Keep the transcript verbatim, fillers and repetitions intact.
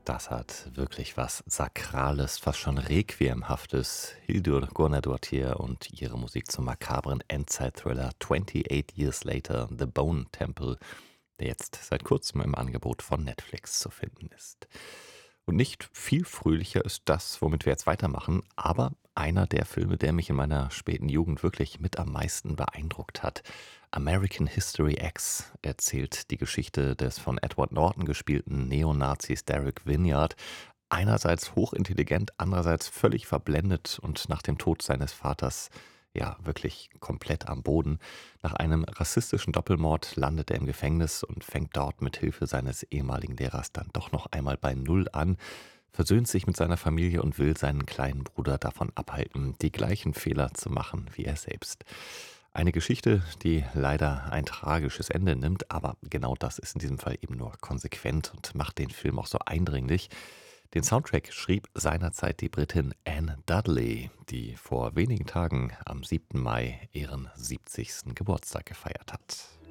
Das hat wirklich was Sakrales, fast schon Requiemhaftes. Hildur Guðnadóttir und ihre Musik zum makabren Endzeit-Thriller „twenty-eight Years Later: The Bone Temple", der jetzt seit Kurzem im Angebot von Netflix zu finden ist. Und nicht viel fröhlicher ist das, womit wir jetzt weitermachen, aber einer der Filme, der mich in meiner späten Jugend wirklich mit am meisten beeindruckt hat. American History X erzählt die Geschichte des von Edward Norton gespielten Neonazis Derek Vinyard. Einerseits hochintelligent, andererseits völlig verblendet und nach dem Tod seines Vaters ja wirklich komplett am Boden. Nach einem rassistischen Doppelmord landet er im Gefängnis und fängt dort mit Hilfe seines ehemaligen Lehrers dann doch noch einmal bei Null an, versöhnt sich mit seiner Familie und will seinen kleinen Bruder davon abhalten, die gleichen Fehler zu machen wie er selbst. Eine Geschichte, die leider ein tragisches Ende nimmt, aber genau das ist in diesem Fall eben nur konsequent und macht den Film auch so eindringlich. Den Soundtrack schrieb seinerzeit die Britin Anne Dudley, die vor wenigen Tagen am siebten Mai ihren siebzigsten Geburtstag gefeiert hat.